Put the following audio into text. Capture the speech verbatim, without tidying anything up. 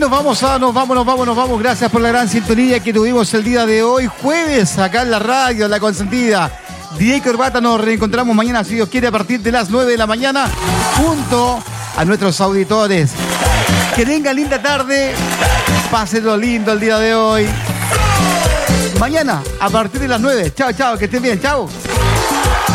nos vamos, a, nos vamos, nos vamos, nos vamos. Gracias por la gran sintonía que tuvimos el día de hoy, jueves, acá en la radio, La Consentida. D J Corbata, nos reencontramos mañana, si Dios quiere, a partir de las nueve de la mañana, junto a nuestros auditores. Que tengan linda tarde, pásenlo lindo el día de hoy. Mañana, a partir de las nueve. Chao, chao, que estén bien, chao.